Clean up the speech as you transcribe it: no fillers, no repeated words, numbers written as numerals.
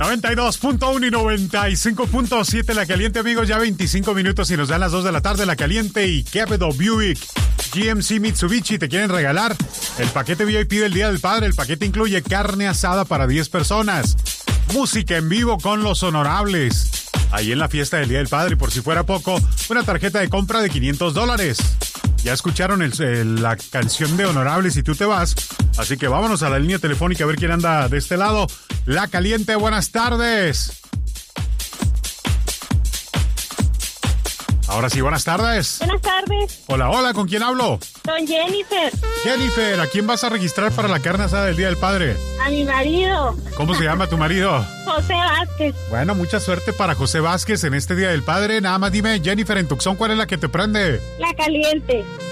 92.1 y 95.7 La Caliente, amigos. Ya 25 minutos y nos dan las 2 de la tarde. La Caliente y Kevin Buick, GMC Mitsubishi te quieren regalar el paquete VIP del Día del Padre. El paquete incluye carne asada para 10 personas, música en vivo con Los Honorables, ahí en la fiesta del Día del Padre. Y por si fuera poco, una tarjeta de compra de $500. Ya escucharon la canción de Honorables y tú te vas. Así que vámonos a la línea telefónica a ver quién anda de este lado. La Caliente, buenas tardes. Ahora sí, buenas tardes. Buenas tardes. Hola, hola, ¿con quién hablo? Con Jennifer. Jennifer, ¿a quién vas a registrar para la carne asada del Día del Padre? A mi marido. ¿Cómo se llama tu marido? José Vázquez. Bueno, mucha suerte para José Vázquez en este Día del Padre. Nada más dime, Jennifer, en Tucson, ¿cuál es la que te prende? La Caliente.